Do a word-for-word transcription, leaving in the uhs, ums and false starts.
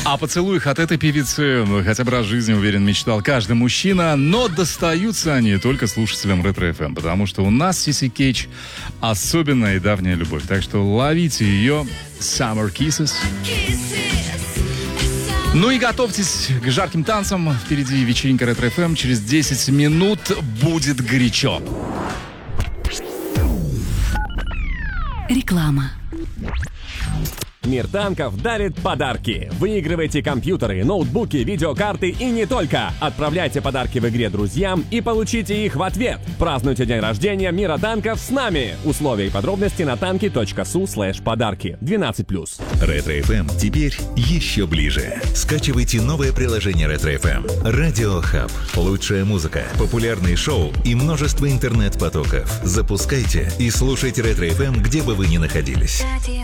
О поцелуях от этой певицы хотя бы раз в жизни, уверен, мечтал каждый мужчина, но достаются они только слушателям Ретро-эф эм, потому что у нас Сиси Кейдж особенная и давняя любовь. Так что ловите ее Summer Kisses. Ну и готовьтесь к жарким танцам. Впереди вечеринка Ретро-эф эм. Через десять минут будет горячо. Реклама. Мир танков дарит подарки. Выигрывайте компьютеры, ноутбуки, видеокарты и не только. Отправляйте подарки в игре друзьям и получите их в ответ. Празднуйте день рождения Мира танков с нами. Условия и подробности на танки точка су слэш подарки. двенадцать плюс. Ретро-эф эм теперь еще ближе. Скачивайте новое приложение Ретро-эф эм. Радио Хаб. Лучшая музыка, популярные шоу и множество интернет-потоков. Запускайте и слушайте Ретро-эф эм, где бы вы ни находились.